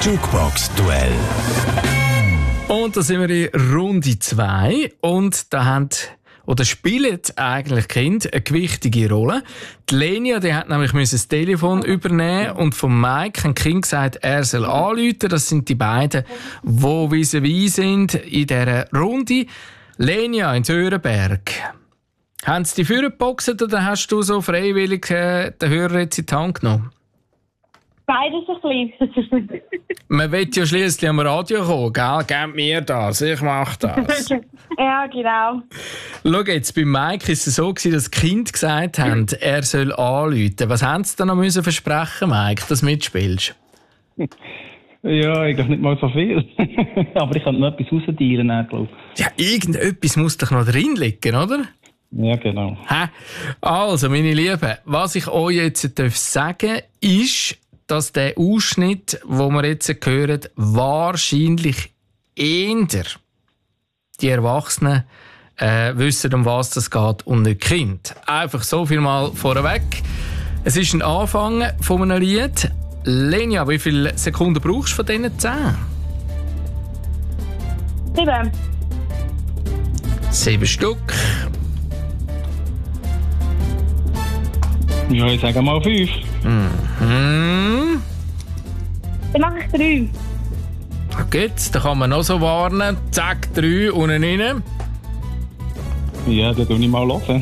Jukebox-Duell. Und da sind wir in Runde 2 und da spielen eigentlich Kinder eine gewichtige Rolle. Die Lenia, die hat nämlich das Telefon übernehmen und von Mike hat Kind gesagt, er soll anrufen. Das sind die beiden, die vis-à-vis sind in dieser Runde. Lenia in Sörenberg. Haben sie die Führer geboxt oder hast du so freiwillig den Hörer jetzt in die Hand genommen? Beides ein bisschen. Man will ja schliesslich am Radio kommen, gell? Gebt mir das, ich mach das. Ja, genau. Schau jetzt, bei Mike war es so, dass die Kinder gesagt haben, er soll anrufen. Was haben sie dann noch versprechen, Mike, dass du mitspielst? Ja, eigentlich nicht mal so viel. Aber ich kann noch etwas rausdealen, glaube ich. Ja, irgendetwas muss doch noch drin liegen, oder? Ja, genau. Also, meine Lieben, was ich euch jetzt sagen darf, ist, dass der Ausschnitt, den wir jetzt hören, wahrscheinlich eher die Erwachsenen wissen, um was es geht und nicht die Kinder. Einfach so viel mal vorweg. Es ist ein Anfang von einem Lied. Lenia, wie viele Sekunden brauchst du von diesen 10? 7. 7 Stück. Ja, ich sage mal 5. Mhm. Dann mache ich 3. Gut, da kann man noch so warnen. Zack, 3 unten rein. Ja, dann tue ich mal hören.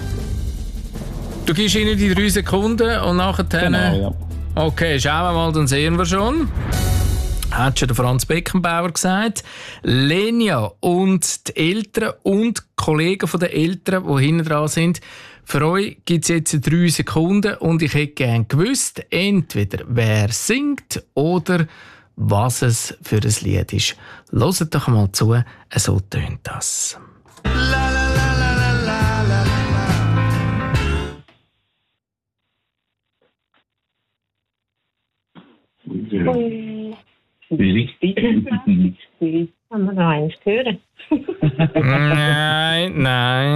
Du gibst ihnen die 3 Sekunden und nachher... Genau, ja. Okay, schauen wir mal, dann sehen wir schon. Hat schon der Franz Beckenbauer gesagt. Lenia und die Eltern und die Kollegen der Eltern, die hinten dran sind, für euch gibt es jetzt 3 Sekunden und ich hätte gerne gewusst, entweder wer singt oder was es für ein Lied ist. Hört doch mal zu, so tönt das. Haben wir noch eins hören? Nein.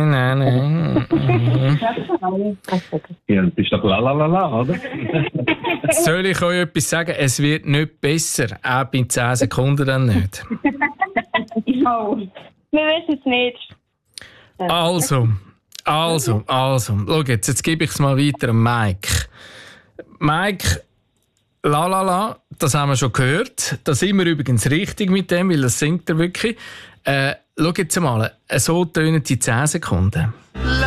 Ja, das ist doch lalalala, oder? Soll ich euch etwas sagen? Es wird nicht besser, auch bei 10 Sekunden dann nicht. No. Wir wissen es nicht. Also. Schau jetzt gebe ich es mal weiter an Mike. Mike, lalala, das haben wir schon gehört. Da sind wir übrigens richtig mit dem, weil das singt er wirklich. Schau jetzt mal, so tönen die 10 Sekunden.